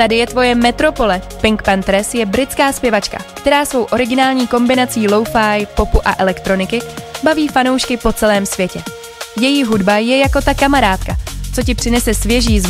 Tady je tvoje metropole. Pink Panthers je britská zpěvačka, která svou originální kombinací lo-fi, popu a elektroniky baví fanoušky po celém světě. Její hudba je jako ta kamarádka, co ti přinese svěží zvuk